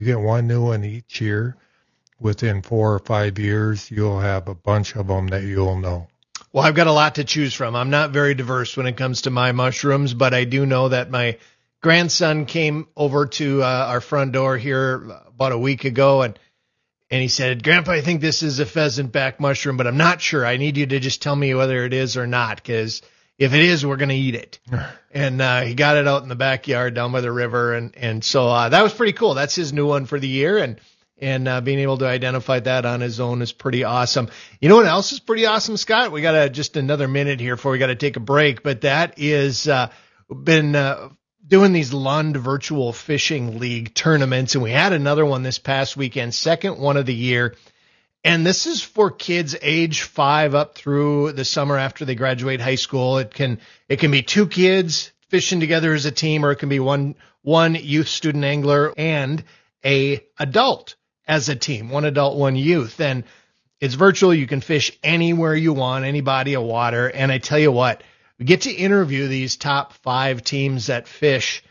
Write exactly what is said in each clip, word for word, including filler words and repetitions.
You get one new one each year. Within four or five years, you'll have a bunch of them that you'll know. Well, I've got a lot to choose from. I'm not very diverse when it comes to my mushrooms, but I do know that my grandson came over to uh, our front door here about a week ago, and and he said, "Grandpa, I think this is a pheasant back mushroom, but I'm not sure. I need you to just tell me whether it is or not, because if it is, we're going to eat it." And uh, he got it out in the backyard down by the river, and and so uh, that was pretty cool. That's his new one for the year, and and uh, being able to identify that on his own is pretty awesome. You know what else is pretty awesome, Scott? We got uh, just another minute here before we got to take a break, but that is uh, been uh, doing these Lund Virtual Fishing League tournaments, and we had another one this past weekend, second one of the year. And this is for kids age five up through the summer after they graduate high school. It can it can be two kids fishing together as a team, or it can be one one youth student angler and a adult as a team, one adult, one youth. And it's virtual. You can fish anywhere you want, any body of water. And I tell you what, we get to interview these top five teams that fish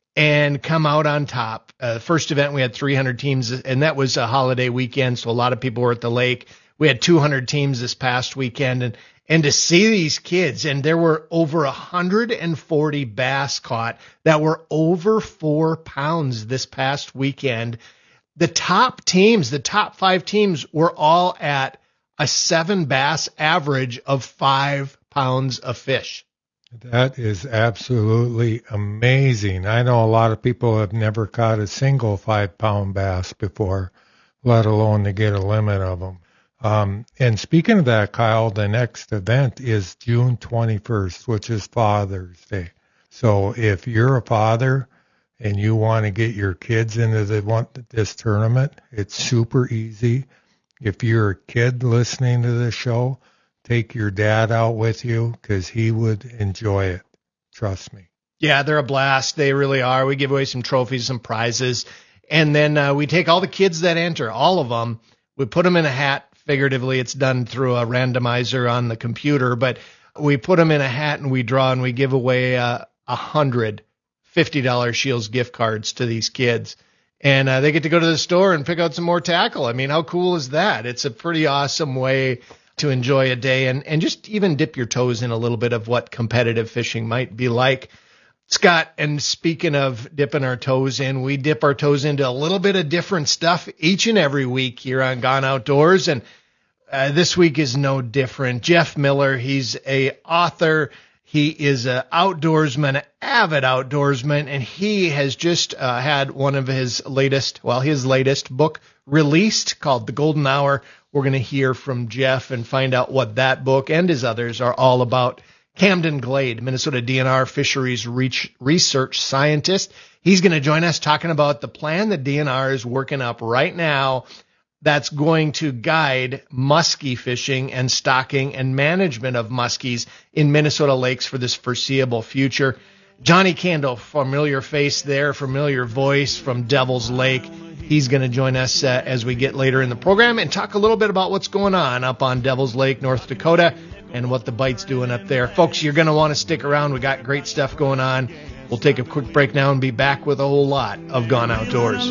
and come out on top. Uh, the first event, we had three hundred teams, and that was a holiday weekend, so a lot of people were at the lake. We had two hundred teams this past weekend, and and to see these kids, and there were over one hundred forty bass caught that were over four pounds this past weekend. The top teams, the top five teams, were all at a seven bass average of five pounds of fish. That is absolutely amazing. I know a lot of people have never caught a single five-pound bass before, let alone to get a limit of them. Um, and speaking of that, Kyle, the next event is June twenty-first, which is Father's Day. So if you're a father and you want to get your kids into the one, this tournament, it's super easy. If you're a kid listening to the show, take your dad out with you because he would enjoy it. Trust me. Yeah, they're a blast. They really are. We give away some trophies, some prizes. And then uh, we take all the kids that enter, all of them, we put them in a hat. Figuratively, it's done through a randomizer on the computer, but we put them in a hat and we draw and we give away uh, one hundred fifty dollars Shields gift cards to these kids. And uh, they get to go to the store and pick out some more tackle. I mean, how cool is that? It's a pretty awesome way to enjoy a day and, and just even dip your toes in a little bit of what competitive fishing might be like. Scott, and speaking of dipping our toes in, we dip our toes into a little bit of different stuff each and every week here on Gone Outdoors. And uh, this week is no different. Jeff Miller, he's a author. He is an outdoorsman, an avid outdoorsman, and he has just uh, had one of his latest, well, his latest book released called The Golden Hour. We're going to hear from Jeff and find out what that book and his others are all about. Camden Glade, Minnesota D N R fisheries research scientist. He's going to join us talking about the plan that D N R is working up right now that's going to guide muskie fishing and stocking and management of muskies in Minnesota lakes for this foreseeable future. Johnny Candle, familiar face there, familiar voice from Devil's Lake. He's going to join us uh, as we get later in the program and talk a little bit about what's going on up on Devil's Lake, North Dakota, and what the bite's doing up there. Folks, you're going to want to stick around. We got great stuff going on. We'll take a quick break now and be back with a whole lot of Gone Outdoors.